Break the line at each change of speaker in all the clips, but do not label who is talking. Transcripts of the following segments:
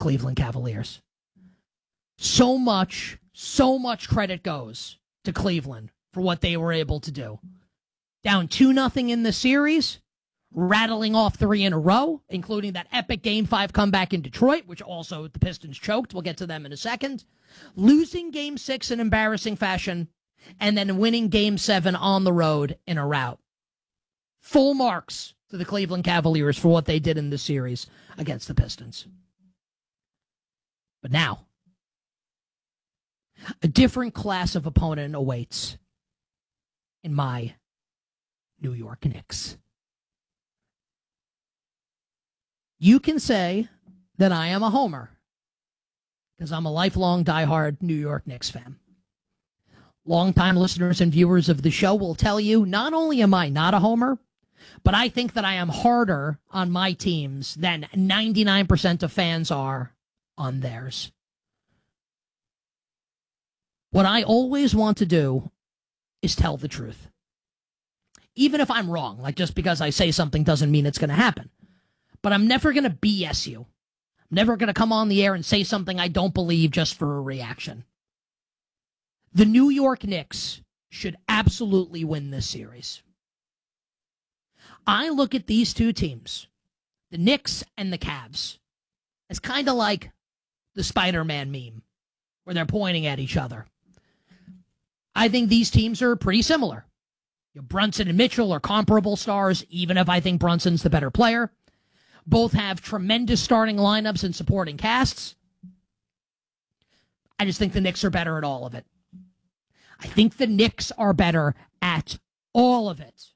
Cleveland Cavaliers. So much credit goes to Cleveland for what they were able to do. Down 2-0 in the series, rattling off 3 in a row, including that epic Game 5 comeback in Detroit, which also the Pistons choked. We'll get to them in a second. Losing Game 6 in embarrassing fashion, and then winning Game 7 on the road in a rout. Full marks to the Cleveland Cavaliers for what they did in this series against the Pistons. But now, a different class of opponent awaits in my New York Knicks. You can say that I am a homer because I'm a lifelong diehard New York Knicks fan. Longtime listeners and viewers of the show will tell you not only am I not a homer, but I think that I am harder on my teams than 99% of fans are on theirs. What I always want to do is tell the truth. Even if I'm wrong, like just because I say something doesn't mean it's going to happen. But I'm never going to BS you. I'm never going to come on the air and say something I don't believe just for a reaction. The New York Knicks should absolutely win this series. I look at these two teams, the Knicks and the Cavs, as kind of like the Spider-Man meme, where they're pointing at each other. I think these teams are pretty similar. Brunson and Mitchell are comparable stars, even if I think Brunson's the better player. Both have tremendous starting lineups and supporting casts. I just think the Knicks are better at all of it. I think the Knicks are better at all of it.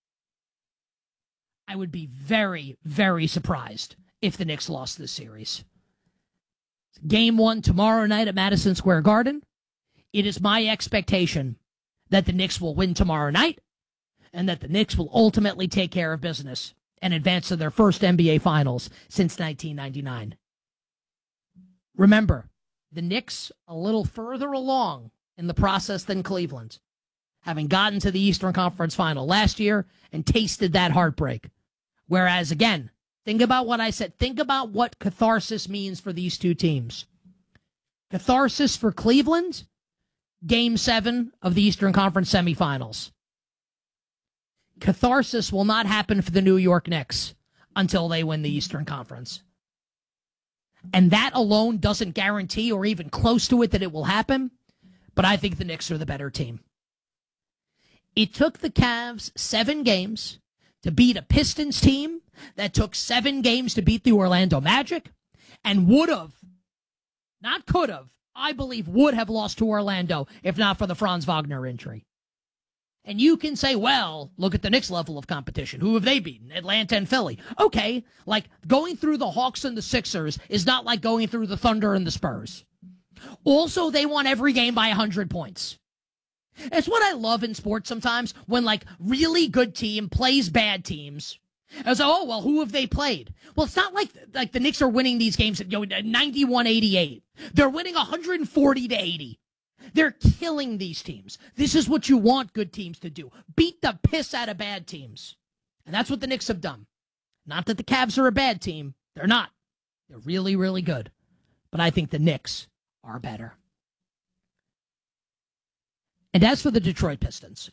I would be very, very surprised if the Knicks lost this series. Game 1 tomorrow night at Madison Square Garden. It is my expectation that the Knicks will win tomorrow night and that the Knicks will ultimately take care of business and advance to their first NBA Finals since 1999. Remember, the Knicks a little further along in the process than Cleveland, having gotten to the Eastern Conference Final last year and tasted that heartbreak. Whereas, again, think about what I said. Think about what catharsis means for these two teams. Catharsis for Cleveland, Game 7 of the Eastern Conference semifinals. Catharsis will not happen for the New York Knicks until they win the Eastern Conference. And that alone doesn't guarantee or even close to it that it will happen, but I think the Knicks are the better team. It took the Cavs 7 games to beat a Pistons team that took 7 games to beat the Orlando Magic and would have, not could have, I believe would have lost to Orlando if not for the Franz Wagner injury. And you can say, well, look at the Knicks' level of competition. Who have they beaten? Atlanta and Philly. Okay, like going through the Hawks and the Sixers is not like going through the Thunder and the Spurs. Also, they won every game by 100 points. It's what I love in sports sometimes when like really good team plays bad teams. I was like, oh, well, who have they played? Well, it's not like the Knicks are winning these games at 91-88. They're winning 140-80. They're killing these teams. This is what you want good teams to do. Beat the piss out of bad teams. And that's what the Knicks have done. Not that the Cavs are a bad team. They're not. They're really, really good. But I think the Knicks are better. And as for the Detroit Pistons,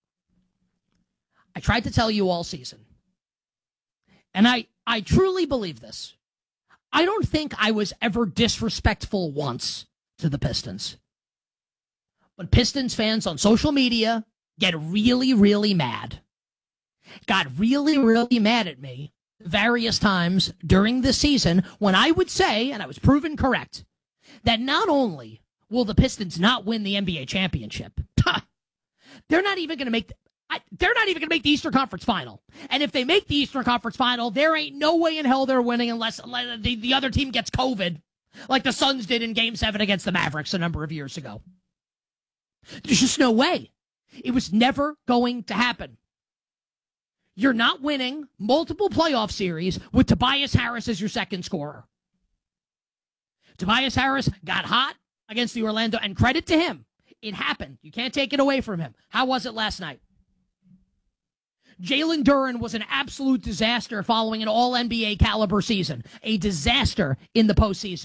I tried to tell you all season, and I truly believe this. I don't think I was ever disrespectful once to the Pistons. But Pistons fans on social media get really, really mad. Got really, really mad at me various times during the season when I would say, and I was proven correct, that not only will the Pistons not win the NBA championship, they're not even going to make the Eastern Conference Final. And if they make the Eastern Conference Final, there ain't no way in hell they're winning unless the other team gets COVID, like the Suns did in Game 7 against the Mavericks a number of years ago. There's just no way. It was never going to happen. You're not winning multiple playoff series with Tobias Harris as your second scorer. Tobias Harris got hot against the Orlando, and credit to him. It happened. You can't take it away from him. How was it last night? Jalen Duren was an absolute disaster following an all-NBA caliber season. A disaster in the postseason.